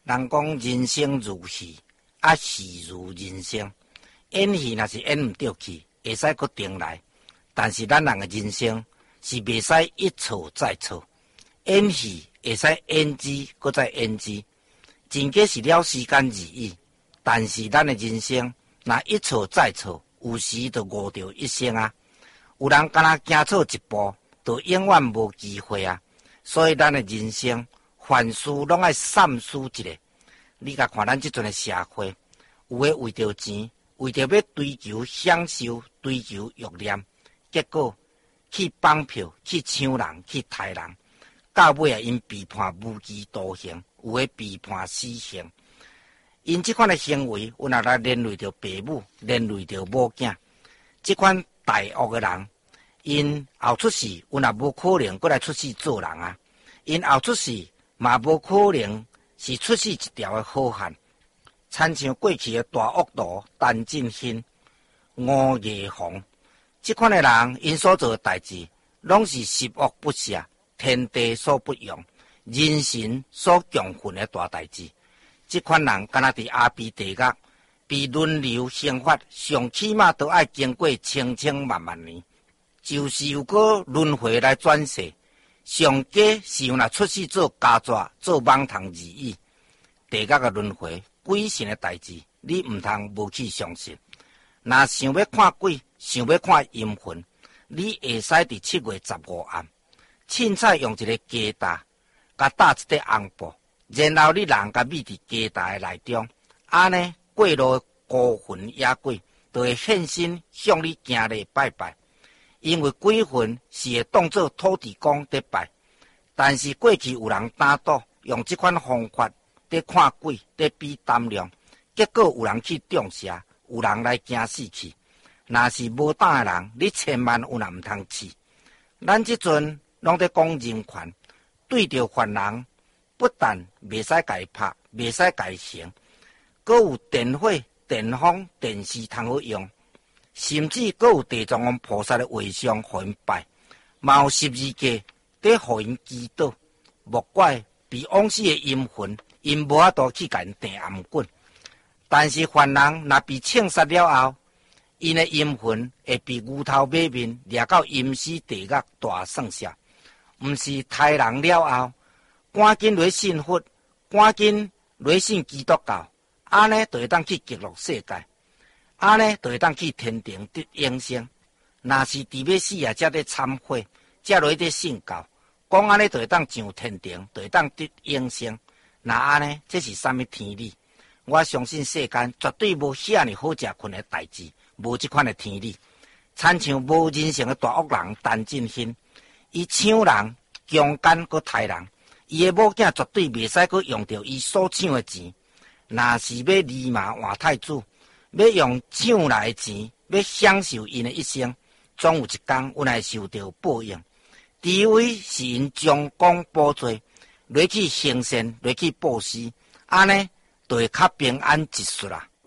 人讲人生如戏，戏如人生。演戏若是演毋对去，会使搁重来。但是咱人的人生是袂使一错再错。演戏会使演之，搁再演之，真假是了时间而已。但是咱的人生，若一错再错，有时就误掉一生啊！有人敢若行错一步，就永远无机会啊！所以咱的人生，凡事拢爱三思一下。你甲看咱即阵的社会，有诶为着钱，为着要追求享受、追求欲念，结果去绑票、去抢人、去杀人，到尾啊，因被判无期徒刑，有诶被判死刑。因即款的行为，有若来连累着父母，连累着某囝，即款大恶的人，因后出世，有若无可能过来出世做人啊！因后出世嘛无可能是出世一条的好汉，亲像过去的大恶徒陈进兴、吴业煌，即款的人，因所做的代志，拢是十恶不赦、天地所不容、人神所强恨的大代志。即款人，敢若伫阿鼻地狱被轮流刑罚，上起码都爱经过千千万万年，就是有个轮回来转世。上假是有若出世做家蛇、做蠓虫而已。地狱的轮回、鬼神的代志，你毋通无去相信。若想要看鬼，想要看阴魂，你会使伫7月15暗，凊彩用一个鸡蛋，甲搭一块红布。然后你人甲密伫鸡蛋的内中，安尼过路孤魂野鬼就会现身向你行礼拜拜。因为鬼魂是会当作土地公在拜，但是过去有人打赌用这款方法在看鬼，在比胆量，结果有人去中邪，有人来惊死去。若是无胆的人，你千万有若毋通试。咱即阵拢在讲人权，对着犯人。不但袂使甲伊拍，袂使甲伊刑，阁有电火、电风、电视通好用，甚至阁有地藏王菩萨的画像互因拜，嘛有12家在互因祈祷。莫怪被往死的阴魂，因无法度去甲因定暗棍。但是犯人若被枪杀了后，因的阴魂会被牛头马面掠到阴司地狱大算下，毋是杀人了后。赶紧来信佛，赶紧来信基督教，安尼就会当去极乐世界，安尼就会当去天庭得永生。若是伫要死啊，才在忏悔，才来在信教，讲安尼就会当上天庭，就会当得永生。那安尼，这是啥物天理？我相信世间绝对无遐尼好食困的代志，无这款的天理。亲像无人性的大恶人陈进兴，伊抢人、强奸佮杀人。伊的某囝绝对袂使阁用着伊所抢的钱，若是要立马换太子，要用抢来的钱，要享受因的一生，总有一天有来受到报应。除非是因将功补罪，落去行善，落去布施，安尼就会较平安一丝啦。